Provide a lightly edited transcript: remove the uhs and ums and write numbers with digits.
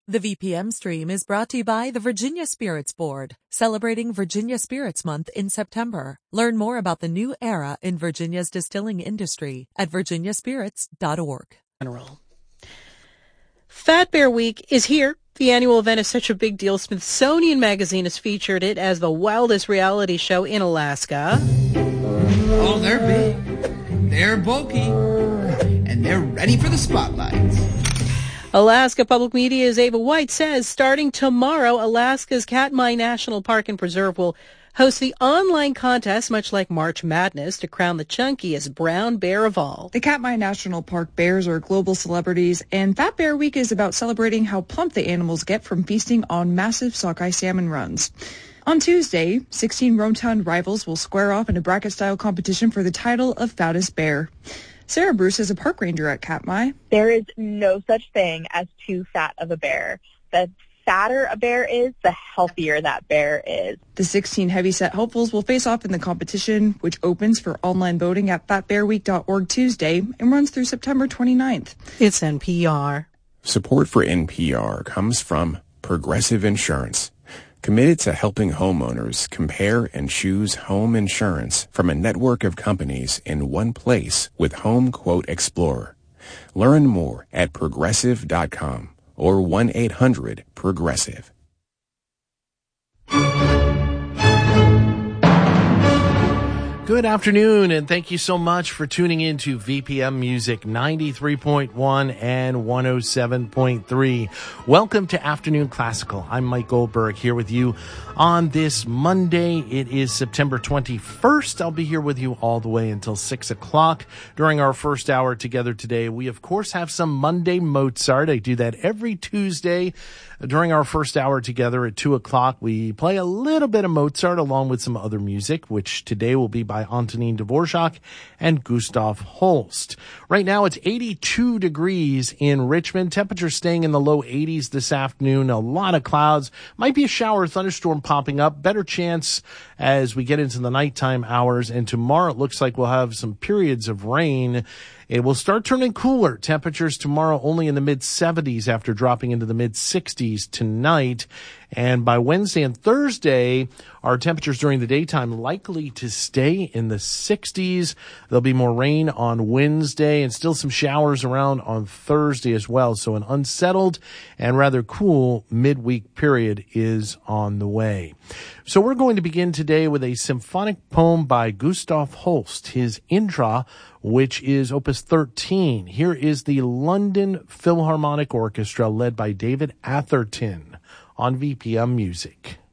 The VPM stream is brought to you by the Virginia Spirits Board, celebrating Virginia Spirits Month in September. Learn more about the new era in Virginia's distilling industry at virginiaspirits.org. Fat Bear Week is here. The annual event is such a big deal. Smithsonian Magazine has featured it as the wildest reality show in Alaska. Oh, they're big, they're bulky, and they're ready for the spotlights. Alaska Public Media's Ava White says starting tomorrow, Alaska's Katmai National Park and Preserve will host the online contest, much like March Madness, to crown the chunkiest brown bear of all. The Katmai National Park bears are global celebrities, and Fat Bear Week is about celebrating how plump the animals get from feasting on massive sockeye salmon runs. On Tuesday, 16 Roan rivals will square off in a bracket-style competition for the title of fattest bear. Sarah Bruce is a park ranger at Katmai. There is no such thing as too fat of a bear. The fatter a bear is, the healthier that bear is. The 16 heavyset hopefuls will face off in the competition, which opens for online voting at fatbearweek.org Tuesday and runs through September 29th. It's NPR. Support for NPR comes from Progressive Insurance, committed to helping homeowners compare and choose home insurance from a network of companies in one place with Home Quote Explorer. Learn more at progressive.com or 1-800-PROGRESSIVE. Good afternoon, and thank you so much for tuning in to VPM Music 93.1 and 107.3. Welcome to Afternoon Classical. I'm Mike Goldberg here with you on this Monday. It is September 21st. I'll be here with you all the way until 6 o'clock during our first hour together today. We, of course, have some Monday Mozart. I do that every Tuesday. During our first hour together at 2 o'clock, we play a little bit of Mozart along with some other music, which today will be by Antonin Dvorak and Gustav Holst. Right now, it's 82 degrees in Richmond. Temperature staying in the low 80s this afternoon. A lot of clouds. Might be a shower or thunderstorm popping up. Better chance as we get into the nighttime hours. And tomorrow, it looks like we'll have some periods of rain. It will start turning cooler. Temperatures tomorrow only in the mid-70s after dropping into the mid-60s tonight. And by Wednesday and Thursday, our temperatures during the daytime likely to stay in the 60s. There'll be more rain on Wednesday and still some showers around on Thursday as well. So an unsettled and rather cool midweek period is on the way. So we're going to begin today with a symphonic poem by Gustav Holst, his Indra, which is Opus 13. Here is the London Philharmonic Orchestra led by David Atherton on VPM Music.